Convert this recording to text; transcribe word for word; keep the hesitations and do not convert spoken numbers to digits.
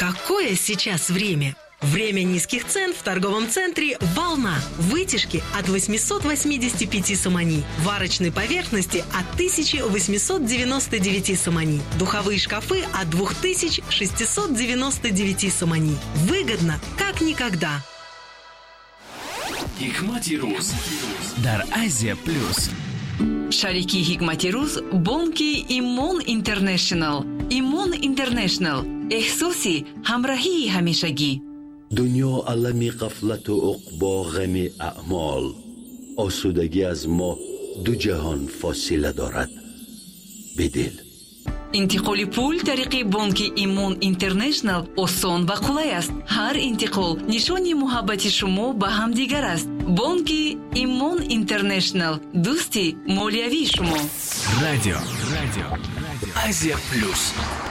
Какое сейчас время? Время низких цен в торговом центре «Волна». Вытяжки от восемьсот восемьдесят пять сомани. Варочной поверхности от тысяча восемьсот девяносто девять сомани. Духовые шкафы от две тысячи шестьсот девяносто девять сомани. Выгодно, как никогда. Хикмати Руз дар Азия Плюс. Шарики Хикмати Руз бонки Имон Интернешнл. Имон Интернешнл. احساسی همراهی همیشگی. دنیا عالمی غفلت و عقبا غم اعمال. آسودگی از ما دو جهان فاصله دارد. بدل انتقال پول طریق بانک ایمون اینترنشنال آسان و قلای است. هر انتقال نشانی محبت شما به هم دیگر است. بانک ایمون اینترنشنال دوستی مالیوی شما. رادیو رادیو Азия Плюс.